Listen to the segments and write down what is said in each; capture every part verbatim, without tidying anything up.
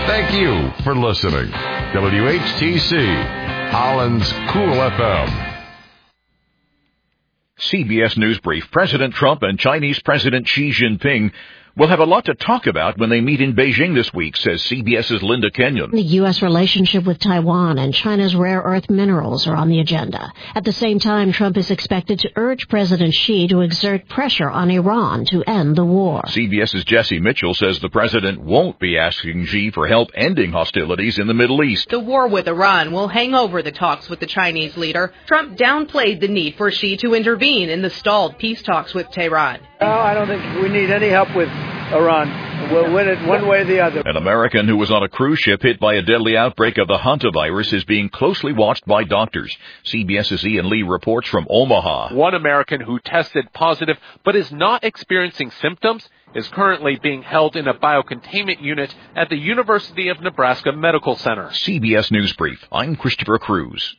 Thank you for listening. W H T C, Holland's Cool F M. C B S News Brief. President Trump and Chinese President Xi Jinping will have a lot to talk about when they meet in Beijing this week, says CBS's Linda Kenyon. The U S relationship with Taiwan and China's rare earth minerals are on the agenda. At the same time, Trump is expected to urge President Xi to exert pressure on Iran to end the war. CBS's Jesse Mitchell says the president won't be asking Xi for help ending hostilities in the Middle East. The war with Iran will hang over the talks with the Chinese leader. Trump downplayed the need for Xi to intervene in the stalled peace talks with Tehran. No, I don't think we need any help with Iran. We'll win it one way or the other. An American who was on a cruise ship hit by a deadly outbreak of the hantavirus is being closely watched by doctors. CBS's Ian Lee reports from Omaha. One American who tested positive but is not experiencing symptoms is currently being held in a biocontainment unit at the University of Nebraska Medical Center. C B S News Brief. I'm Christopher Cruz.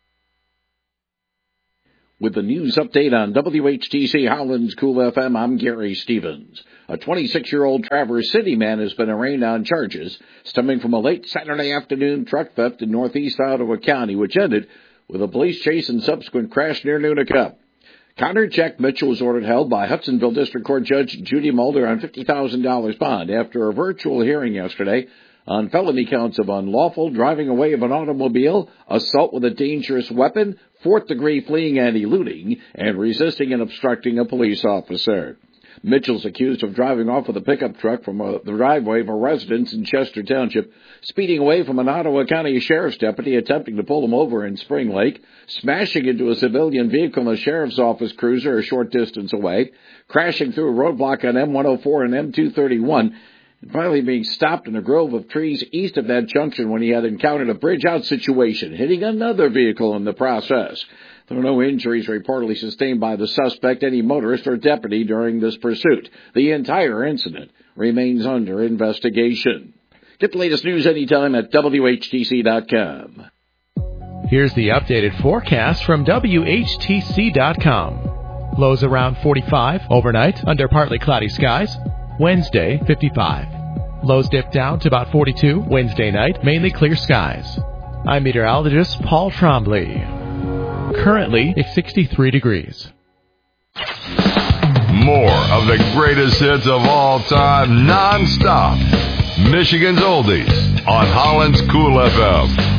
With the news update on W H T C Holland's Cool F M, I'm Gary Stevens. A twenty-six-year-old Traverse City man has been arraigned on charges stemming from a late Saturday afternoon truck theft in northeast Ottawa County, which ended with a police chase and subsequent crash near Nunavut. Connor Jack Mitchell was ordered held by Hudsonville District Court Judge Judy Mulder on fifty thousand dollars bond after a virtual hearing yesterday on felony counts of unlawful driving away of an automobile, assault with a dangerous weapon, fourth-degree fleeing and eluding, and resisting and obstructing a police officer. Mitchell's accused of driving off with a pickup truck from a, the driveway of a residence in Chester Township, speeding away from an Ottawa County Sheriff's deputy attempting to pull him over in Spring Lake, smashing into a civilian vehicle in a Sheriff's Office cruiser a short distance away, crashing through a roadblock on M one oh four and M two thirty-one, and finally being stopped in a grove of trees east of that junction when he had encountered a bridge-out situation, hitting another vehicle in the process. There were no injuries reportedly sustained by the suspect, any motorist or deputy during this pursuit. The entire incident remains under investigation. Get the latest news anytime at W H T C dot com. Here's the updated forecast from W H T C dot com. Lows around forty-five overnight under partly cloudy skies. Wednesday, fifty-five. Lows dip down to about forty-two. Wednesday night, mainly clear skies. I'm meteorologist Paul Trombley. Currently, it's sixty-three degrees. More of the greatest hits of all time, non-stop. Michigan's Oldies on Holland's Cool F M.